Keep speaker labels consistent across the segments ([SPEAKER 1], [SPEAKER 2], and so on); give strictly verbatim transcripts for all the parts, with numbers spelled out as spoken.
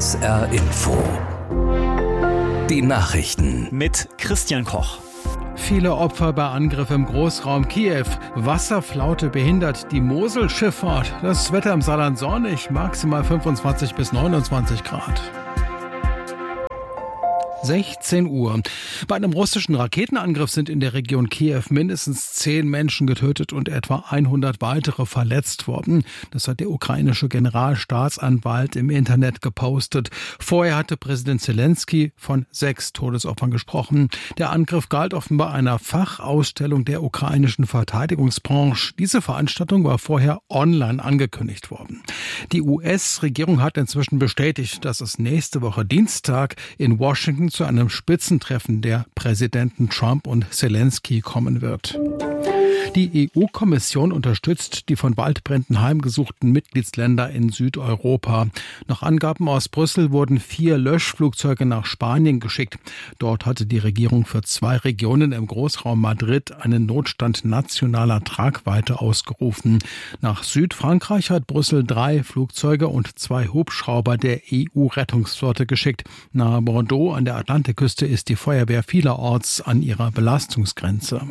[SPEAKER 1] S R Info. Die Nachrichten
[SPEAKER 2] mit Christian Koch.
[SPEAKER 3] Viele Opfer bei Angriff im Großraum Kiew. Wasserflaute behindert die Moselschifffahrt. Das Wetter im Saarland sonnig, maximal fünfundzwanzig bis neunundzwanzig Grad. sechzehn Uhr. Bei einem russischen Raketenangriff sind in der Region Kiew mindestens zehn Menschen getötet und etwa hundert weitere verletzt worden. Das hat der ukrainische Generalstaatsanwalt im Internet gepostet. Vorher hatte Präsident Zelensky von sechs Todesopfern gesprochen. Der Angriff galt offenbar einer Fachausstellung der ukrainischen Verteidigungsbranche. Diese Veranstaltung war vorher online angekündigt worden. Die U S-Regierung hat inzwischen bestätigt, dass es nächste Woche Dienstag in Washington zu einem Spitzentreffen der Präsidenten Trump und Zelensky kommen wird. Die E U-Kommission unterstützt die von Waldbränden heimgesuchten Mitgliedsländer in Südeuropa. Nach Angaben aus Brüssel wurden vier Löschflugzeuge nach Spanien geschickt. Dort hatte die Regierung für zwei Regionen im Großraum Madrid einen Notstand nationaler Tragweite ausgerufen. Nach Südfrankreich hat Brüssel drei Flugzeuge und zwei Hubschrauber der E U-Rettungsflotte geschickt. Nahe Bordeaux an der Atlantikküste ist die Feuerwehr vielerorts an ihrer Belastungsgrenze.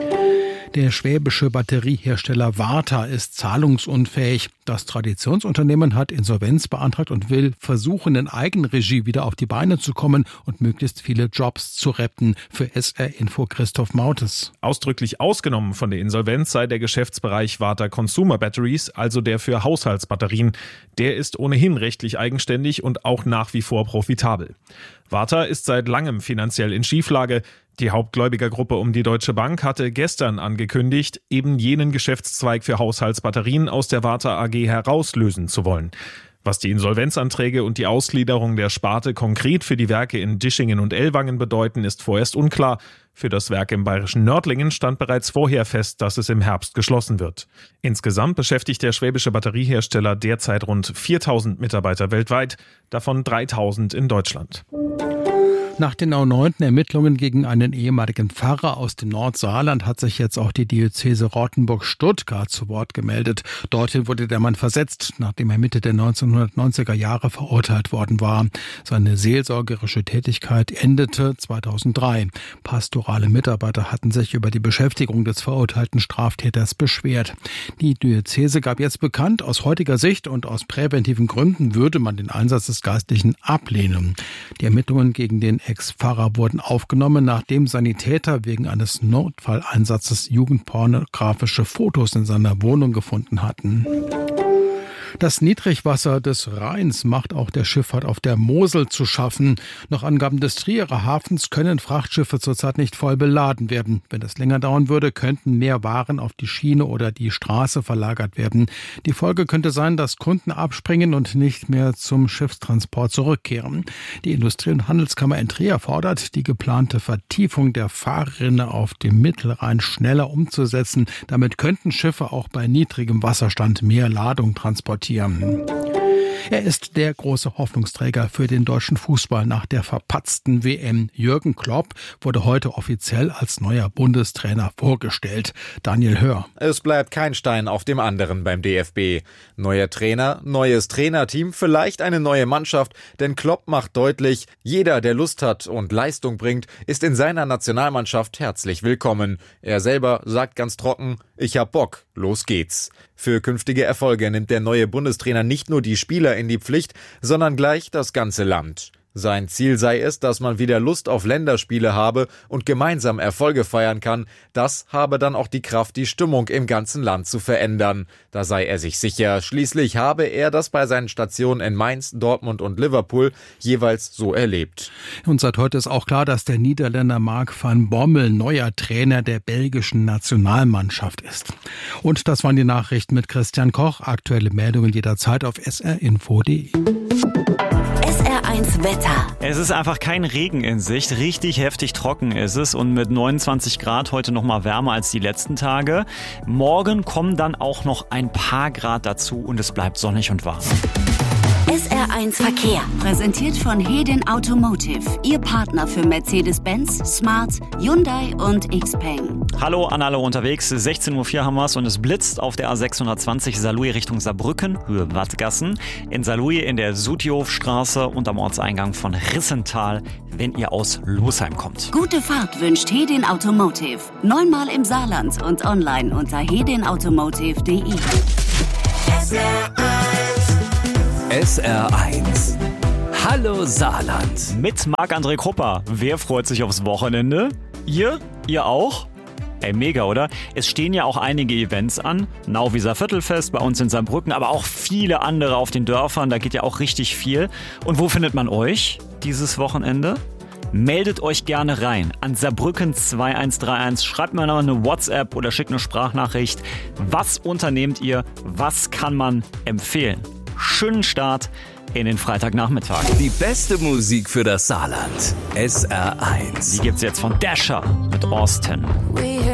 [SPEAKER 3] Der schwäbische Batteriehersteller Varta ist zahlungsunfähig. Das Traditionsunternehmen hat Insolvenz beantragt und will versuchen, in Eigenregie wieder auf die Beine zu kommen und möglichst viele Jobs zu retten. Für S R Info Christoph Mautes.
[SPEAKER 4] Ausdrücklich ausgenommen von der Insolvenz sei der Geschäftsbereich Varta Consumer Batteries, also der für Haushaltsbatterien. Der ist ohnehin rechtlich eigenständig und auch nach wie vor profitabel. Varta ist seit langem finanziell in Schieflage. Die Hauptgläubigergruppe um die Deutsche Bank hatte gestern angekündigt, eben jenen Geschäftszweig für Haushaltsbatterien aus der Varta A G herauslösen zu wollen. Was die Insolvenzanträge und die Ausgliederung der Sparte konkret für die Werke in Dischingen und Ellwangen bedeuten, ist vorerst unklar. Für das Werk im bayerischen Nördlingen stand bereits vorher fest, dass es im Herbst geschlossen wird. Insgesamt beschäftigt der schwäbische Batteriehersteller derzeit rund viertausend Mitarbeiter weltweit, davon dreitausend in Deutschland.
[SPEAKER 3] Nach den erneuten Ermittlungen gegen einen ehemaligen Pfarrer aus dem Nordsaarland hat sich jetzt auch die Diözese Rottenburg-Stuttgart zu Wort gemeldet. Dorthin wurde der Mann versetzt, nachdem er Mitte der neunzehnhundertneunziger Jahre verurteilt worden war. Seine seelsorgerische Tätigkeit endete zweitausenddrei. Pastorale Mitarbeiter hatten sich über die Beschäftigung des verurteilten Straftäters beschwert. Die Diözese gab jetzt bekannt, aus heutiger Sicht und aus präventiven Gründen würde man den Einsatz des Geistlichen ablehnen. Die Ermittlungen gegen den Ex-Pfarrer wurden aufgenommen, nachdem Sanitäter wegen eines Notfalleinsatzes jugendpornografische Fotos in seiner Wohnung gefunden hatten. Das Niedrigwasser des Rheins macht auch der Schifffahrt auf der Mosel zu schaffen. Nach Angaben des Trierer Hafens können Frachtschiffe zurzeit nicht voll beladen werden. Wenn das länger dauern würde, könnten mehr Waren auf die Schiene oder die Straße verlagert werden. Die Folge könnte sein, dass Kunden abspringen und nicht mehr zum Schiffstransport zurückkehren. Die Industrie- und Handelskammer in Trier fordert, die geplante Vertiefung der Fahrrinne auf dem Mittelrhein schneller umzusetzen. Damit könnten Schiffe auch bei niedrigem Wasserstand mehr Ladung transportieren. Er ist der große Hoffnungsträger für den deutschen Fußball nach der verpatzten W M. Jürgen Klopp wurde heute offiziell als neuer Bundestrainer vorgestellt. Daniel Hör.
[SPEAKER 5] Es bleibt kein Stein auf dem anderen beim D F B. Neuer Trainer, neues Trainerteam, vielleicht eine neue Mannschaft, denn Klopp macht deutlich, jeder, der Lust hat und Leistung bringt, ist in seiner Nationalmannschaft herzlich willkommen. Er selber sagt ganz trocken, ich hab Bock, los geht's. Für künftige Erfolge nimmt der neue Bundestrainer nicht nur die Spieler in die Pflicht, sondern gleich das ganze Land. Sein Ziel sei es, dass man wieder Lust auf Länderspiele habe und gemeinsam Erfolge feiern kann. Das habe dann auch die Kraft, die Stimmung im ganzen Land zu verändern. Da sei er sich sicher. Schließlich habe er das bei seinen Stationen in Mainz, Dortmund und Liverpool jeweils so erlebt.
[SPEAKER 3] Und seit heute ist auch klar, dass der Niederländer Mark van Bommel neuer Trainer der belgischen Nationalmannschaft ist. Und das waren die Nachrichten mit Christian Koch. Aktuelle Meldungen jederzeit auf s r info punkt d e.
[SPEAKER 6] S R eins Wetter.
[SPEAKER 2] Es ist einfach kein Regen in Sicht. Richtig heftig trocken ist es und mit neunundzwanzig Grad heute noch mal wärmer als die letzten Tage. Morgen kommen dann auch noch ein paar Grad dazu und es bleibt sonnig und warm.
[SPEAKER 6] S R eins Verkehr.
[SPEAKER 7] Präsentiert von Hedin Automotive, Ihr Partner für Mercedes-Benz, Smart, Hyundai und Xpeng.
[SPEAKER 2] Hallo an alle unterwegs, sechzehn Uhr vier haben wir's und es blitzt auf der A sechshundertzwanzig Saarlouis Richtung Saarbrücken, Höhe Wattgassen. In Saarlouis in der Sutihofstraße und am Ortseingang von Rissental, wenn ihr aus Losheim kommt.
[SPEAKER 7] Gute Fahrt wünscht Hedin Automotive. Neunmal im Saarland und online unter hedin automotive punkt de.
[SPEAKER 1] S R eins. Hallo Saarland.
[SPEAKER 2] Mit Marc-André Krupper. Wer freut sich aufs Wochenende? Ihr? Ihr auch? Ey, mega, oder? Es stehen ja auch einige Events an. Nauwieser Viertelfest bei uns in Saarbrücken, aber auch viele andere auf den Dörfern. Da geht ja auch richtig viel. Und wo findet man euch dieses Wochenende? Meldet euch gerne rein an Saarbrücken zwei eins drei eins. Schreibt mir noch eine WhatsApp oder schickt eine Sprachnachricht. Was unternehmt ihr? Was kann man empfehlen? Schönen Start in den Freitagnachmittag.
[SPEAKER 1] Die beste Musik für das Saarland. S R eins.
[SPEAKER 2] Die gibt's jetzt von Dasher mit Austin.